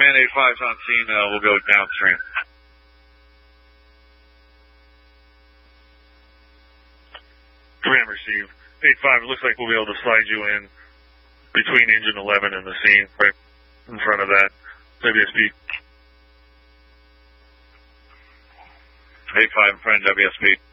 command 85's on scene. We'll go downstream. Command received. 85, it looks like we'll be able to slide you in between engine 11 and the scene, right in front of that. WSB. 85 in front of WSB.